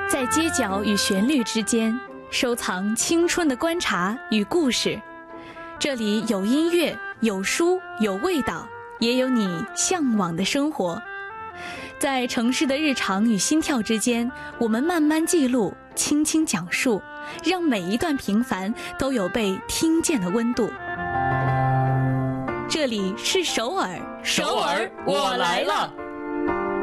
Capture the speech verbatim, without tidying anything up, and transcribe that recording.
在街角与旋律之间，收藏青春的观察与故事。这里有音乐，有书，有味道，也有你向往的生活。在城市的日常与心跳之间，我们慢慢记录，轻轻讲述，让每一段平凡都有被听见的温度。这里是首尔， 首尔，我来了。